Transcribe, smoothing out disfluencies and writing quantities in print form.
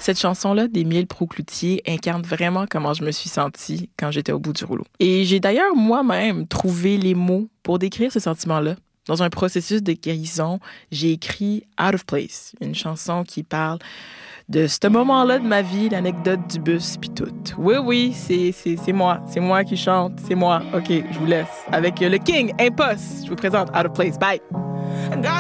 Cette chanson-là d'Émile Proucloutier incarne vraiment comment je me suis sentie quand j'étais au bout du rouleau. Et j'ai d'ailleurs moi-même trouvé les mots pour décrire ce sentiment-là. Dans un processus de guérison, j'ai écrit Out of Place, une chanson qui parle de ce moment-là de ma vie, l'anecdote du bus, puis tout. Oui, c'est moi. C'est moi qui chante. C'est moi. OK, je vous laisse avec le King, Impost. Je vous présente Out of Place. Bye!